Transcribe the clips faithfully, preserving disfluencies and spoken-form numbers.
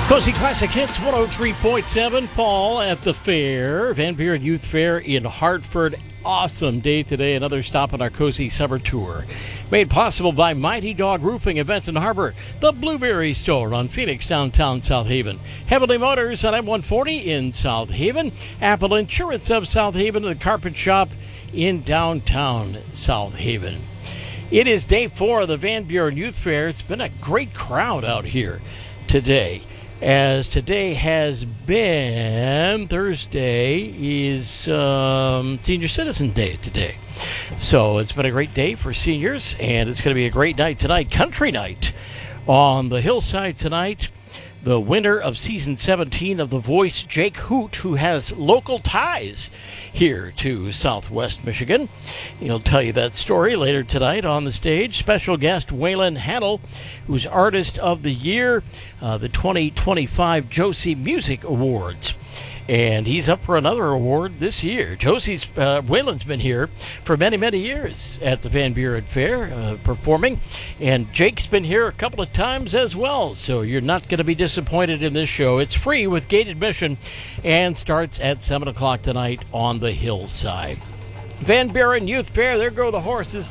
Cozy Classic Hits one oh three point seven. Paul at the fair, Van Buren Youth Fair in Hartford. Awesome day today. Another stop on our Cozy Summer Tour. Made possible by Mighty Dog Roofing in Benton Harbor, the Blueberry Store on Phoenix, downtown South Haven, Heavenly Motors on M one forty in South Haven, Apple Insurance of South Haven, and the Carpet Shop in downtown South Haven. It is day four of the Van Buren Youth Fair. It's been a great crowd out here today. As today has been, Thursday is um, Senior Citizen Day today. So it's been a great day for seniors, and it's going to be a great night tonight. Country night on the hillside tonight. The winner of season seventeen of The Voice, Jake Hoot, who has local ties here to Southwest Michigan. He'll tell you that story later tonight on the stage. Special guest Waylon Hannell, who's Artist of the Year, uh, the twenty twenty-five Josie Music Awards. And he's up for another award this year. Josie's, uh, Waylon's been here for many, many years at the Van Buren Fair uh, performing. And Jake's been here a couple of times as well. So you're not going to be disappointed in this show. It's free with gate admission and starts at seven o'clock tonight on the hillside. Van Buren Youth Fair, there go the horses.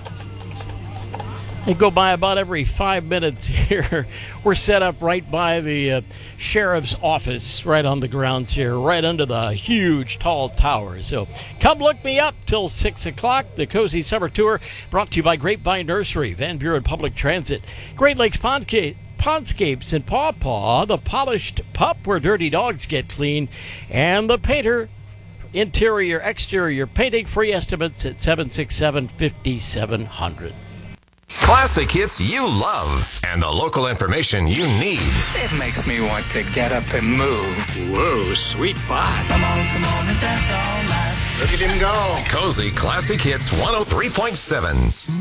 They go by about every five minutes here. We're set up right by the uh, sheriff's office, right on the grounds here, right under the huge, tall tower. So come look me up till six o'clock. The Cozy Summer Tour brought to you by Grapevine Nursery, Van Buren Public Transit, Great Lakes Pondca- Pondscapes and Paw Paw, the Polished Pup where dirty dogs get clean, and the Painter. Interior, exterior painting. Free estimates at seven six seven, five seven zero zero. Classic hits you love and the local information you need. It makes me want to get up and move. Whoa, sweet bot. Come on, come on and dance all night. Look at him go. Cozy Classic Hits one oh three point seven.